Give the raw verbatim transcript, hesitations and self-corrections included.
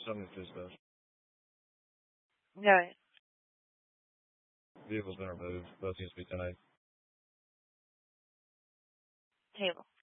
seventy-two stuff. Go ahead. Vehicle's been removed. Both seems to be ten eight. Table.